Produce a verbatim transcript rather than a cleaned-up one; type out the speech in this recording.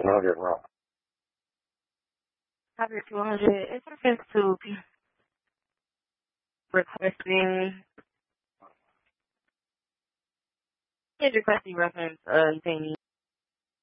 hundred wrong. Topic two hundred is reference to requesting, is requesting reference uh, thing